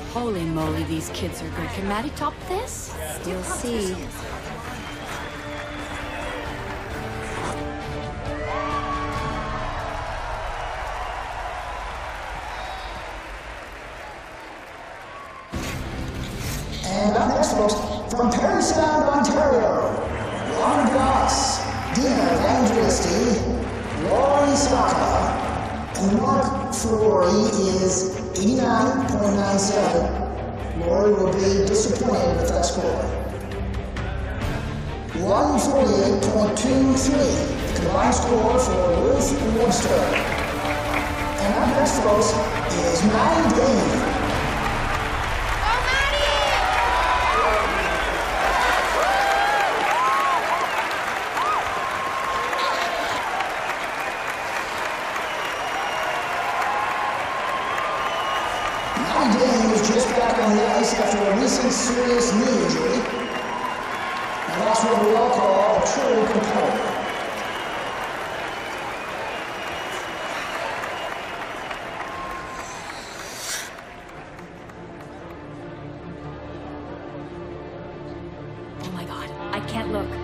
Holy moly, these kids are good. Can Maddie top this? We'll see. And up next, folks, from Parry Sound, Ontario, Ron Goss, Dina Evangelisti, Lori Saka, and Mark Ferrari is 89.97. Lori will be disappointed with that score. 148.23, the combined score for Ruth Webster. And up next, folks, is Maddie Dane. Dane was just back on the ice after a recent serious knee injury, and that's what we all call a true competitor. Oh my god, I can't look.